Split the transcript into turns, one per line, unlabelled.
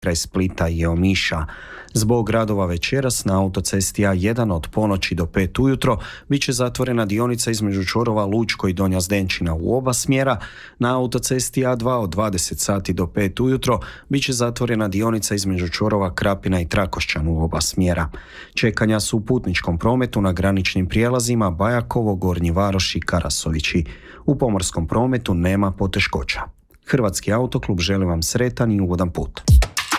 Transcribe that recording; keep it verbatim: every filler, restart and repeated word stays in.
kraj Splita i Omiša. Zbog radova večeras na autocesti A jedan od ponoći do pet ujutro bit će zatvorena dionica između čvorova Lučko i Donja Zdenčina u oba smjera. Na autocesti A dva od dvadeset sati do pet ujutro bit će zatvorena dionica između čvorova Krapina i Trakošćan u oba smjera. Čekanja su u putničkom prometu na graničnim prijelazima Bajakovo, Gornji Varoš i Karasovići. U pomorskom prometu nema poteškoća. Hrvatski autoklub želi vam sretan i ugodan put.